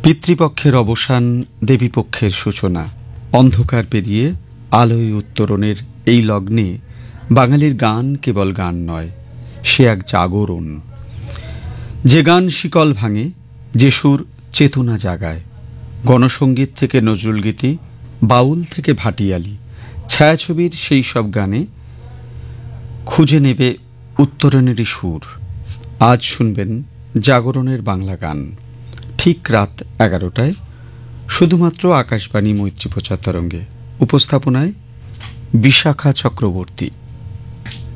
পিতৃপক্ষের অবসান, দেবীপক্ষের সূচনা, অন্ধকার পেরিয়ে আলোয় উত্তরণের এই লগ্নে বাঙালির গান কেবল গান নয়, সে এক জাগরণ। যে গান শিকল ভাঙে, যে সুর চেতনা জাগায়। গণসঙ্গীত থেকে নজরুলগীতি, বাউল থেকে ভাটিয়ালি, ছায়াছবির সেই সব গানে খুঁজে নেবে উত্তরণেরই সুর। আজ শুনবেন জাগরণের বাংলা গান, ঠিক রাত 11টায়, শুধুমাত্র আকাশবাণী মৈত্রী প্রচার তরঙ্গে। উপস্থাপনায় বিশাখা চক্রবর্তী।